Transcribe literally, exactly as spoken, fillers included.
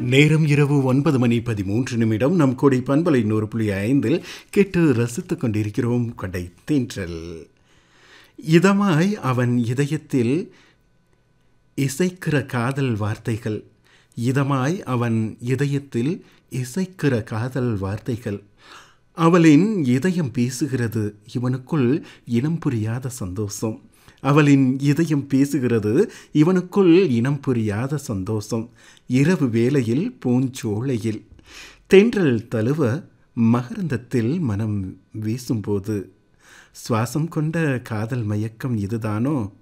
நேரம் இரவு ஒன்பது மணி பதிமூன்று நிமிடம். நம் கொடை பண்பலை நூறு புள்ளி ஐந்தில் கேட்டு ரசித்துக் கொண்டிருக்கிறோம் கொடை தென்றல். இதமாய் அவன் இதயத்தில் இசைக்கிற காதல் வார்த்தைகள், இதமாய் அவன் இதயத்தில் இசைக்கிற காதல் வார்த்தைகள். அவளின் இதயம் பேசுகிறது, இவனுக்குள் இனம் புரியாத சந்தோஷம். அவளின் இதயம் பேசுகிறது, இவனுக்குள் இனம் புரியாத சந்தோஷம். இரவு வேளையில் பூஞ்சோலையில் தென்றல் தழுவ மகரந்தத்தில் மனம் வீசும்போது சுவாசம் கொண்ட காதல் மயக்கம் இதுதானோ?